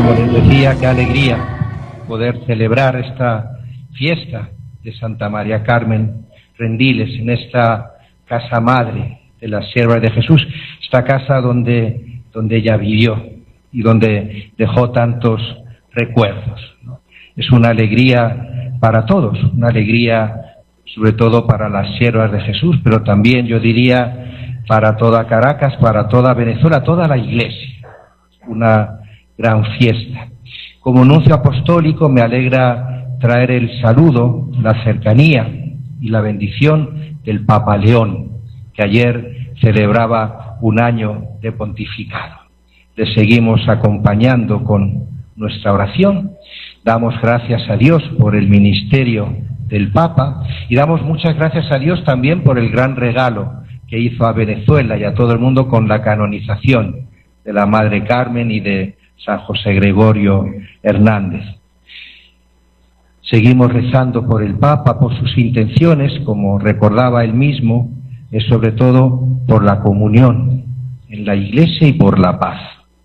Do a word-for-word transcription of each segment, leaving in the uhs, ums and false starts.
Como les decía, qué alegría poder celebrar esta fiesta de Santa María Carmen Rendiles en esta casa madre de las Siervas de Jesús, esta casa donde, donde ella vivió y donde dejó tantos recuerdos, ¿no? Es una alegría para todos, una alegría sobre todo para las Siervas de Jesús, pero también yo diría para toda Caracas, para toda Venezuela, toda la Iglesia, una gran fiesta. Como nuncio apostólico me alegra traer el saludo, la cercanía y la bendición del Papa León, que ayer celebraba un año de pontificado. Le seguimos acompañando con nuestra oración, damos gracias a Dios por el ministerio del Papa y damos muchas gracias a Dios también por el gran regalo que hizo a Venezuela y a todo el mundo con la canonización de la Madre Carmen y de San José Gregorio Hernández. Seguimos rezando por el Papa, por sus intenciones, como recordaba él mismo, es sobre todo por la comunión en la Iglesia y por la paz.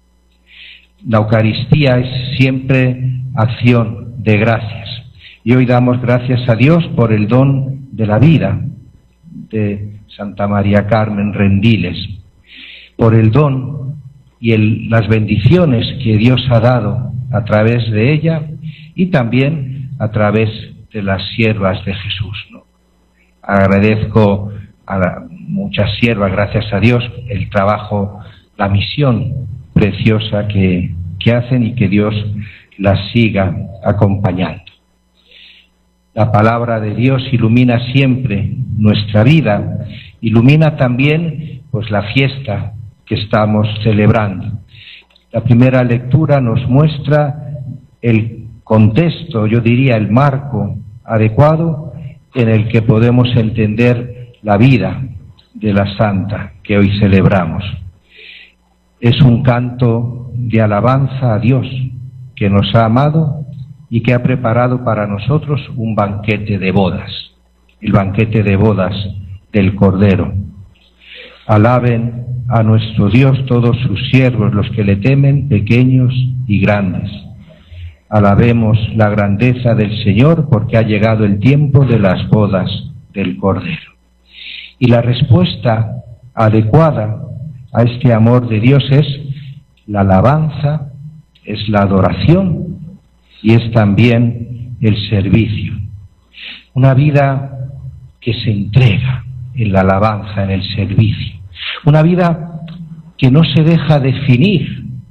La Eucaristía es siempre acción de gracias y hoy damos gracias a Dios por el don de la vida de Santa María Carmen Rendiles, por el don y el, las bendiciones que Dios ha dado a través de ella y también a través de las siervas de Jesús, ¿no? Agradezco a la, muchas siervas, gracias a Dios, el trabajo, la misión preciosa que, que hacen y que Dios las siga acompañando. La palabra de Dios ilumina siempre nuestra vida, ilumina también pues la fiesta que estamos celebrando. La primera lectura nos muestra el contexto, yo diría el marco adecuado en el que podemos entender la vida de la santa que hoy celebramos. Es un canto de alabanza a Dios que nos ha amado y que ha preparado para nosotros un banquete de bodas, el banquete de bodas del Cordero. Alaben a nuestro Dios todos sus siervos, los que le temen, pequeños y grandes. Alabemos la grandeza del Señor, porque ha llegado el tiempo de las bodas del Cordero. Y la respuesta adecuada a este amor de Dios es la alabanza, es la adoración y es también el servicio. Una vida que se entrega en la alabanza, en el servicio. Una vida que no se deja definir